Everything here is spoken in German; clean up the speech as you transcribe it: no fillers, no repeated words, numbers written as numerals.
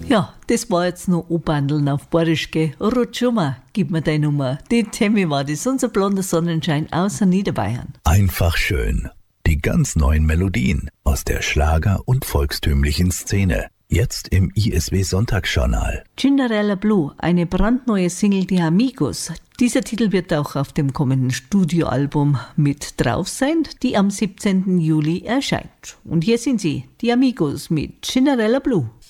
Ja, das war jetzt noch Obandeln auf Borisch, gell? Rutschummer, gib mir deine Nummer. Die Temmi war das, unser blonder Sonnenschein außer Niederbayern. Einfach schön. Die ganz neuen Melodien aus der Schlager- und volkstümlichen Szene. Jetzt im ISW Sonntagsjournal. Cinderella Blue, eine brandneue Single der Amigos. Dieser Titel wird auch auf dem kommenden Studioalbum mit drauf sein, die am 17. Juli erscheint. Und hier sind sie, die Amigos mit Cinderella Blue.